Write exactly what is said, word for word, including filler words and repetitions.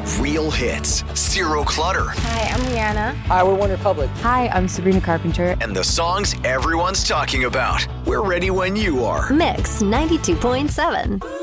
Real hits, zero clutter. Hi, I'm Rihanna. Hi, we're One Republic. Hi, I'm Sabrina Carpenter. And the songs everyone's talking about. We're ready when you are. Mix ninety-two point seven.